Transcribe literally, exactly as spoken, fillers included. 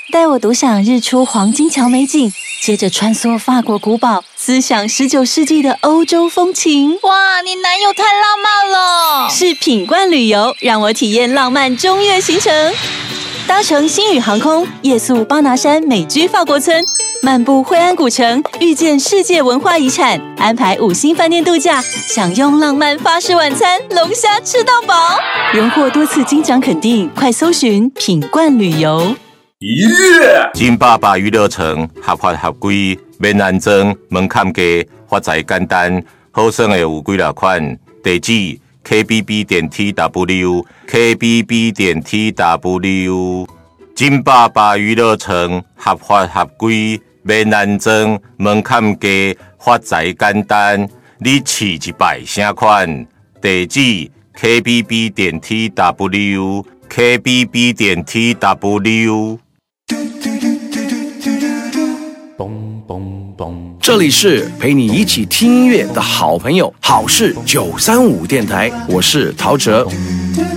带我独享日出黄金桥美景，接着穿梭法国古堡，思想十九世纪的欧洲风情。 哇，你男友太浪漫了！ 是品冠旅游，让我体验浪漫中越行程。搭乘星宇航空，夜宿巴拿山美居法国村，漫步惠安古城，遇见世界文化遗产，安排五星饭店度假，享用浪漫法式晚餐，龙虾吃到饱，荣获多次金奖肯定，快搜寻品冠旅游。 金爸爸娱乐城合法合规，免安装，门槛低，发财简单，好耍的有几多款？地址 K B B 点 T W K B B 点 T W。金爸爸娱乐城合法合规，免安装，门槛低，发财简单。你试一摆啥款？地址 K B B 点 T W K B B 点 T W。 这里是陪你一起听音乐的好朋友好事九三五电台，我是陶喆。